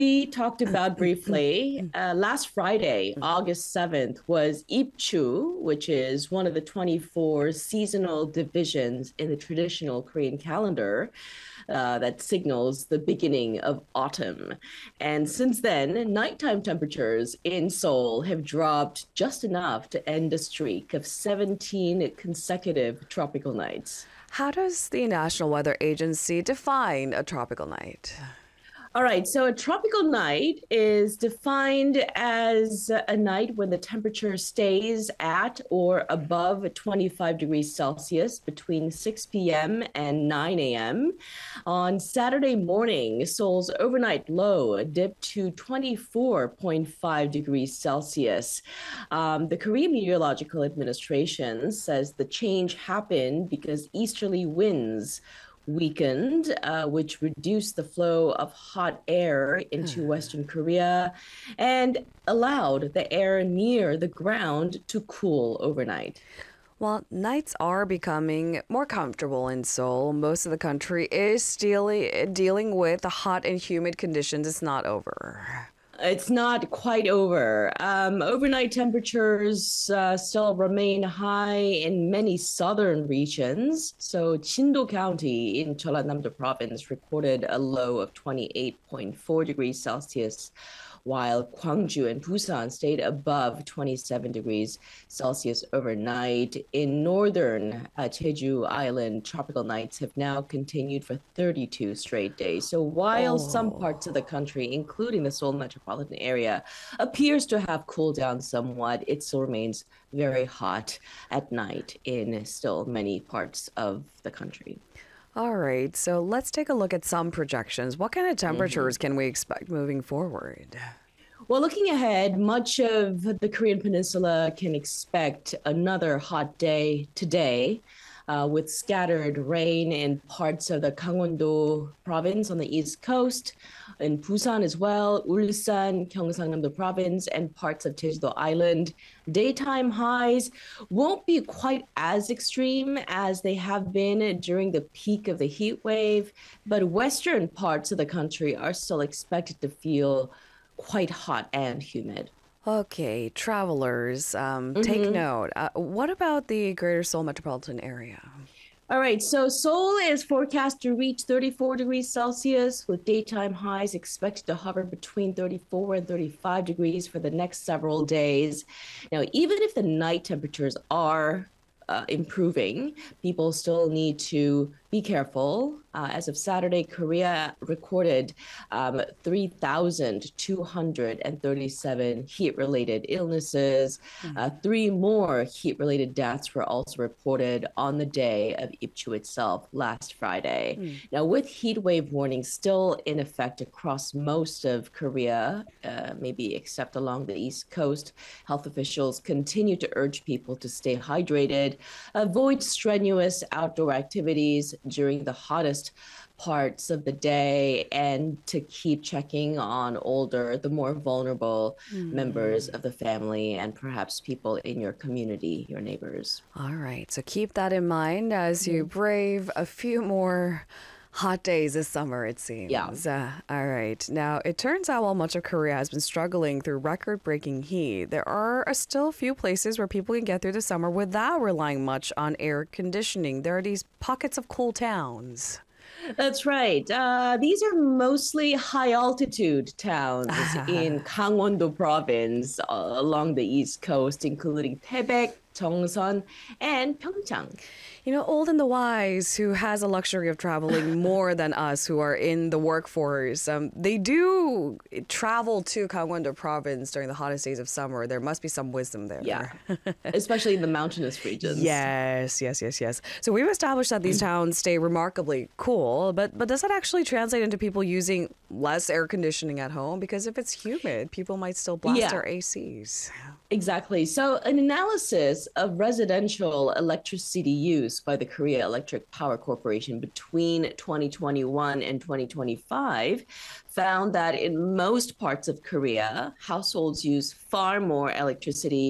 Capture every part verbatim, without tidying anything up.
we talked about briefly, uh, last Friday, August seventh, was Ipchu, which is one of the twenty-four seasonal divisions in the traditional Korean calendar uh, that signals the beginning of autumn. And since then, nighttime temperatures in Seoul have dropped just enough to end a streak of seventeen consecutive tropical nights. How does the National Weather Agency define a tropical night? All right, so a tropical night is defined as a night when the temperature stays at or above twenty-five degrees Celsius between six p m and nine a m. On Saturday morning, Seoul's overnight low dipped to twenty-four point five degrees Celsius. Um, the Korean Meteorological Administration says the change happened because easterly winds weakened, uh, which reduced the flow of hot air into Western Korea and allowed the air near the ground to cool overnight. Well, nights are becoming more comfortable in Seoul. Most of the country is still dealing with the hot and humid conditions. It's not over. It's not quite over. Um, overnight temperatures uh, still remain high in many southern regions. So Chindo County in Jeollanam-do province recorded a low of twenty-eight point four degrees Celsius, while Gwangju and Busan stayed above twenty-seven degrees Celsius overnight. In northern uh, Jeju Island, tropical nights have now continued for thirty-two straight days. So while Oh. some parts of the country, including the Seoul metropolitan area, appears to have cooled down somewhat, it still remains very hot at night in still many parts of the country. All right, so let's take a look at some projections. What kind of temperatures can we expect moving forward? Well, looking ahead, much of the Korean Peninsula can expect another hot day today, uh, with scattered rain in parts of the Gangwon-do province on the east coast, in Busan as well, Ulsan, Gyeongsang-namdo province, and parts of Jeju-do Island. Daytime highs won't be quite as extreme as they have been during the peak of the heat wave, but western parts of the country are still expected to feel quite hot and humid. Okay, travelers, um, take note. Uh, what about the Greater Seoul metropolitan area? All right, so Seoul is forecast to reach thirty-four degrees Celsius with daytime highs expected to hover between thirty-four and thirty-five degrees for the next several days. Now, even if the night temperatures are uh, improving, people still need to be careful. Uh, as of Saturday, Korea recorded um, three thousand two hundred thirty-seven heat-related illnesses. Uh, three more heat-related deaths were also reported on the day of Ipchu itself last Friday. Mm. Now, with heat wave warnings still in effect across most of Korea, uh, maybe except along the East Coast, health officials continue to urge people to stay hydrated, avoid strenuous outdoor activities during the hottest parts of the day, and to keep checking on older, the more vulnerable mm. members of the family and perhaps people in your community, your neighbors. All right, so keep that in mind as you brave a few more hot days this summer, it seems. Yeah. Uh, all right. Now, it turns out while much of Korea has been struggling through record-breaking heat, there are uh, still a few places where people can get through the summer without relying much on air conditioning. There are these pockets of cool towns. That's right. Uh, these are mostly high-altitude towns in Gangwon-do province uh, along the east coast, including Taebaek, Jeongseon, and Pyeongchang. You know, old and the wise, who has a luxury of traveling more than us who are in the workforce, um, they do travel to Gangwon-do province during the hottest days of summer. There must be some wisdom there. Yeah, especially in the mountainous regions. Yes, yes, yes, yes. So we've established that these towns stay remarkably cool, but but does that actually translate into people using less air conditioning at home? Because if it's humid, people might still blast Yeah. their A Cs. Exactly. So an analysis of residential electricity use by the Korea Electric Power Corporation between twenty twenty-one and twenty twenty-five found that in most parts of Korea, households use far more electricity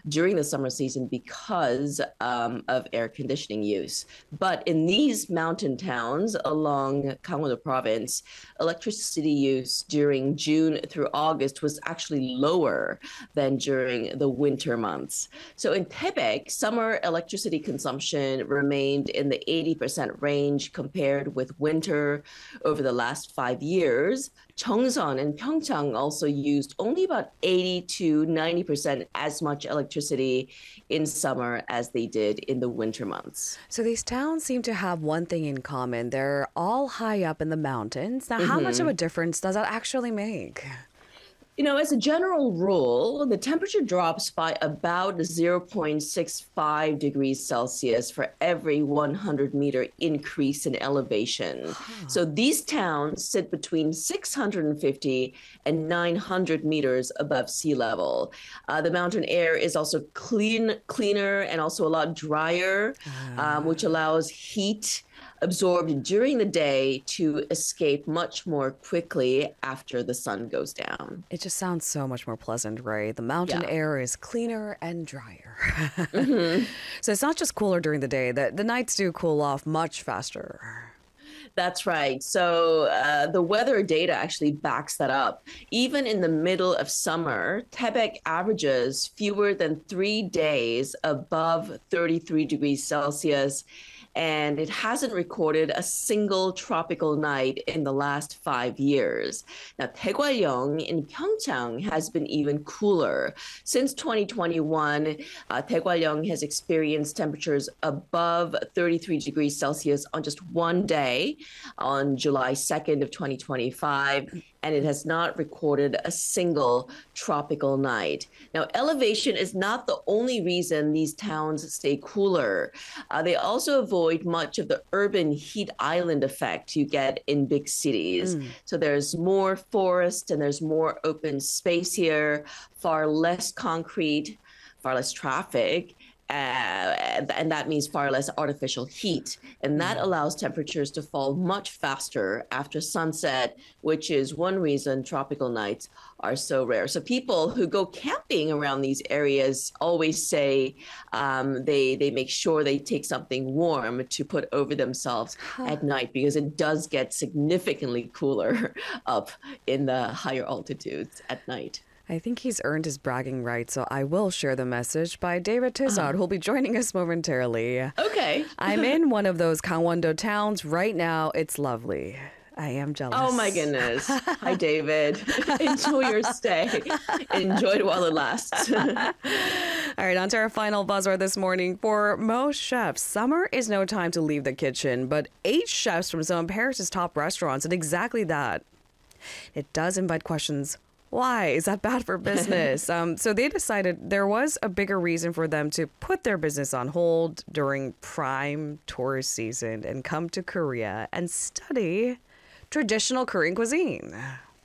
during the summer season because um, of air conditioning use. But in these mountain towns along Gangwon-do province, electricity use during June through August was actually lower than during the winter months. So in Taebaek, summer electricity consumption remained in the eighty percent range compared with winter over the last five years. Cheongsan and Pyeongchang also used only about eighty to ninety percent as much electricity in summer as they did in the winter months. So these towns seem to have one thing in common. They're all high up in the mountains. Now, how much of a difference does that actually make? You know, as a general rule, the temperature drops by about zero point six five degrees Celsius for every one hundred meter increase in elevation. Huh. So these towns sit between six hundred fifty and nine hundred meters above sea level. Uh, the mountain air is also clean, cleaner and also a lot drier, uh. um, which allows heat absorbed during the day to escape much more quickly after the sun goes down. It just sounds so much more pleasant, right? The mountain yeah. air is cleaner and drier. Mm-hmm. So it's not just cooler during the day, the, the nights do cool off much faster. That's right. So uh, the weather data actually backs that up. Even in the middle of summer, Taebaek averages fewer than three days above thirty-three degrees Celsius, and it hasn't recorded a single tropical night in the last five years. Now, Taegwallyeong in Pyeongchang has been even cooler. Since twenty twenty-one, uh, Taegwallyeong has experienced temperatures above thirty-three degrees Celsius on just one day, on July second of twenty twenty-five. And it has not recorded a single tropical night. Now, elevation is not the only reason these towns stay cooler. Uh, they also avoid much of the urban heat island effect you get in big cities. Mm. So there's more forest and there's more open space here, far less concrete, far less traffic. Uh, and that means far less artificial heat. And that allows temperatures to fall much faster after sunset, which is one reason tropical nights are so rare. So people who go camping around these areas always say um, they, they make sure they take something warm to put over themselves huh. at night, because it does get significantly cooler up in the higher altitudes at night. I think he's earned his bragging rights, so I will share the message by David Tizard, uh-huh. who'll be joining us momentarily. Okay. I'm in one of those Gangwon-do towns right now. It's lovely. I am jealous. Oh my goodness. Hi, David. Enjoy your stay. Enjoy it while it lasts. All right, on to our final buzzword this morning. For most chefs, summer is no time to leave the kitchen, but eight chefs from some of Paris's top restaurants did exactly that. It does invite questions. Why? Is that bad for business? um, so they decided there was a bigger reason for them to put their business on hold during prime tourist season and come to Korea and study traditional Korean cuisine.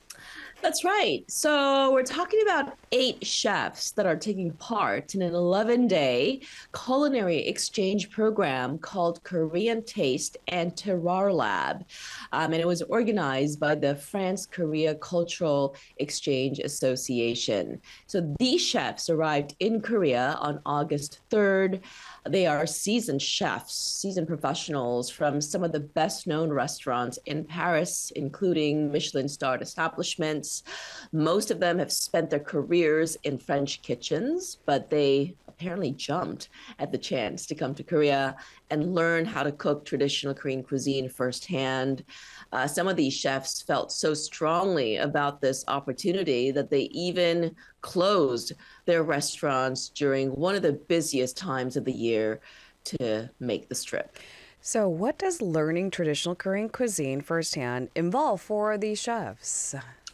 That's right. So we're talking about eight chefs that are taking part in an eleven-day culinary exchange program called Korean Taste and Terroir Lab. Um, and it was organized by the France-Korea Cultural Exchange Association. So these chefs arrived in Korea on August third. They are seasoned chefs, seasoned professionals from some of the best-known restaurants in Paris, including Michelin-starred establishments. Most of them have spent their careers in French kitchens, but they apparently jumped at the chance to come to Korea and learn how to cook traditional Korean cuisine firsthand. Uh, some of these chefs felt so strongly about this opportunity that they even closed their restaurants during one of the busiest times of the year to make this trip. So what does learning traditional Korean cuisine firsthand involve for these chefs?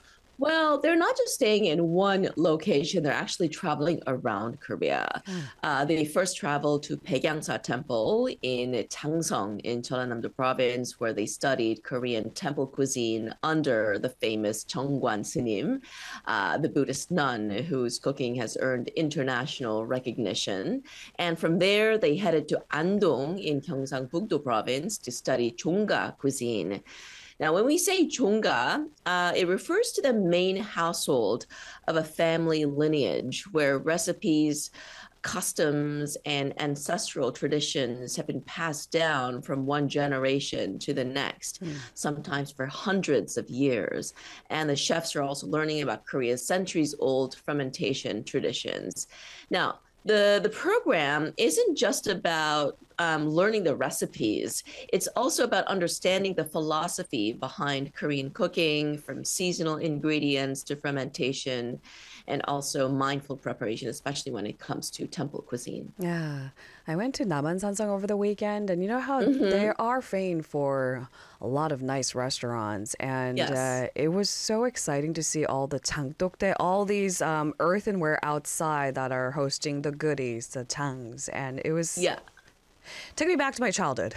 Well, they're not just staying in one location. They're actually traveling around Korea. Mm. Uh, they first traveled to Baekhyangsa Temple in Changsong in Jeollanam-do province, where they studied Korean temple cuisine under the famous Jeongkwan Snim, uh, the Buddhist nun whose cooking has earned international recognition. And from there, they headed to Andong in Gyeongsang-Bugdo province to study Jongga cuisine. Now, when we say 종가, uh, it refers to the main household of a family lineage where recipes, customs, and ancestral traditions have been passed down from one generation to the next, mm. sometimes for hundreds of years. And the chefs are also learning about Korea's centuries-old fermentation traditions. Now, The, the program isn't just about um, learning the recipes. It's also about understanding the philosophy behind Korean cooking, from seasonal ingredients to fermentation, and also mindful preparation, especially when it comes to temple cuisine. Yeah. I went to Namansansang over the weekend, and you know how mm-hmm. they are famed for a lot of nice restaurants. And yes. uh, it was so exciting to see all the 장독대, all these um, earthenware outside that are hosting the goodies, the tangs. And it was... Yeah. Took me back to my childhood.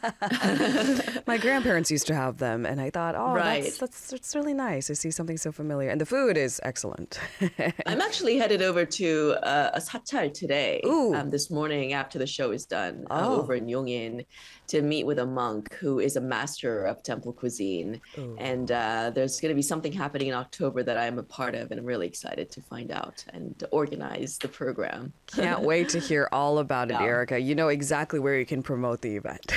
My grandparents used to have them, and I thought, oh, right. that's, that's that's really nice to see something so familiar. And the food is excellent. I'm actually headed over to uh, a sachal today, um, this morning after the show is done, oh. uh, over in Yongin, to meet with a monk who is a master of temple cuisine. Ooh. And uh, there's going to be something happening in October that I'm a part of, and I'm really excited to find out and to organize the program. Can't wait to hear all about it, Yeah. Erica. You know exactly where you can promote the event.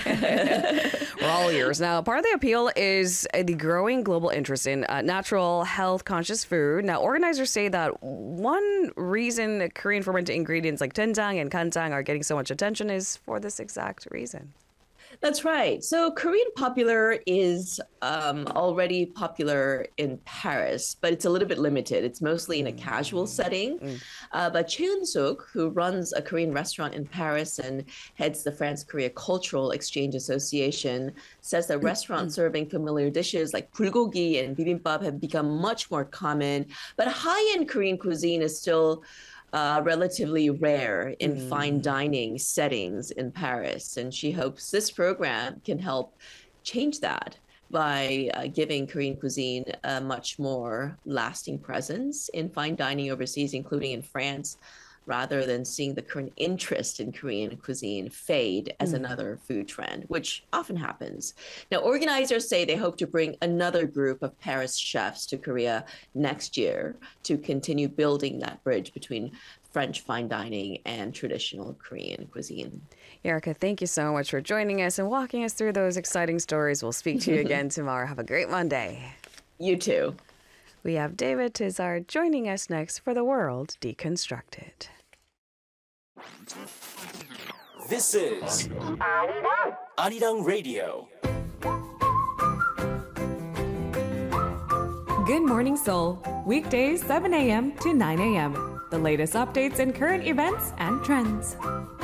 We're all ears. Now, part of the appeal is uh, the growing global interest in uh, natural, health-conscious food. Now, organizers say that one reason Korean fermented ingredients like doenjang and kanjang are getting so much attention is for this exact reason. That's right. So Korean popular is um, already popular in Paris, but it's a little bit limited. It's mostly in a casual setting. Mm. Uh, but Choi Eun-suk, who runs a Korean restaurant in Paris and heads the France-Korea Cultural Exchange Association, says that restaurants serving familiar dishes like bulgogi and bibimbap have become much more common. But high-end Korean cuisine is still Uh, relatively rare in mm. fine dining settings in Paris. And she hopes this program can help change that by uh, giving Korean cuisine a much more lasting presence in fine dining overseas, including in France, rather than seeing the current interest in Korean cuisine fade as mm. another food trend, which often happens. Now, organizers say they hope to bring another group of Paris chefs to Korea next year to continue building that bridge between French fine dining and traditional Korean cuisine. Erica, thank you so much for joining us and walking us through those exciting stories. We'll speak to you again tomorrow. Have a great Monday. You too. We have David Tizard joining us next for The World Deconstructed. This is Arirang Radio. Good Morning Seoul, weekdays seven a.m. to nine a.m. The latest updates and current events and trends.